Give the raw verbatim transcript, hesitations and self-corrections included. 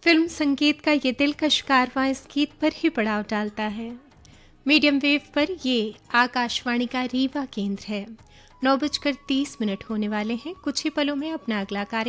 Film संगीत का ये दिलकश कारवां इस गीत पर ही पड़ाव डालता है। मीडियम वेव पर ये आकाशवाणी का रीवा केंद्र है। नौ बजकर तीस मिनट होने वाले हैं। कुछ ही पलों में अपना अगला कार्य